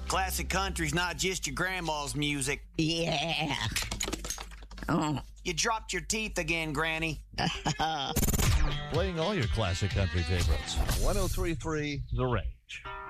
Classic country's not just your grandma's music. Yeah. Oh. You dropped your teeth again, Granny. Playing all your classic country favorites. 103.3 The Range.